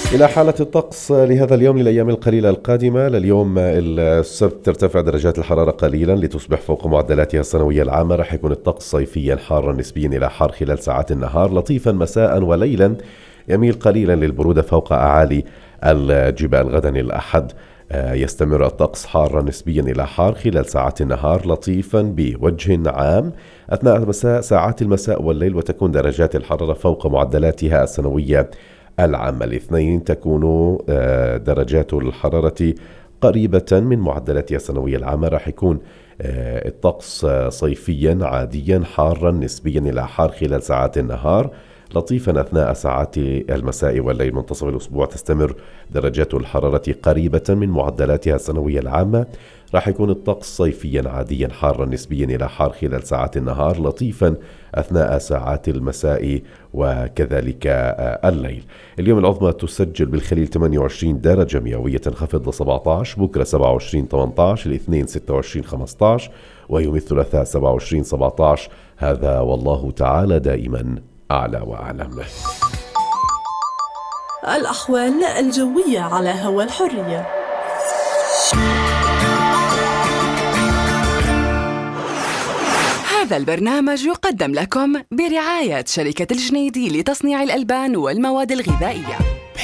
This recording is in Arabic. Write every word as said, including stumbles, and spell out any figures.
إلى حالة الطقس لهذا اليوم للأيام القليلة القادمة. لليوم السبت ترتفع درجات الحرارة قليلا لتصبح فوق معدلاتها السنوية العامة. رح يكون الطقس صيفيا حارا نسبيا إلى حار خلال ساعات النهار، لطيفا مساء وليلا، يميل قليلا للبرودة فوق أعالي الجبال. غدا الأحد يستمر الطقس حارا نسبيا إلى حار خلال ساعات النهار، لطيفا بوجه عام أثناء المساء ساعات المساء والليل، وتكون درجات الحرارة فوق معدلاتها السنوية العامة. الاثنين تكون درجات الحرارة قريبة من معدلاتها السنوية العامة. راح يكون الطقس صيفيا عاديا حارا نسبيا إلى حار خلال ساعات النهار، لطيفا أثناء ساعات المساء والليل. منتصف الأسبوع تستمر درجات الحرارة قريبة من معدلاتها السنوية العامة. راح يكون الطقس صيفيا عاديا حارا نسبيا إلى حار خلال ساعات النهار، لطيفا أثناء ساعات المساء وكذلك الليل. اليوم العظمى تسجل بالخليل ثمانية وعشرين درجة مئوية، تنخفض ل سبعة عشر، بكرة سبعة وعشرين ثمانية عشر، الاثنين ستة وعشرين خمسة عشر، ويوم الثلاثاء سبعة وعشرين سبعة عشر. هذا والله تعالى دائما أعلى وأعلم. الأحوال الجوية على هوا الحرية. هذا البرنامج يقدم لكم برعاية شركة الجنيدي لتصنيع الألبان والمواد الغذائية.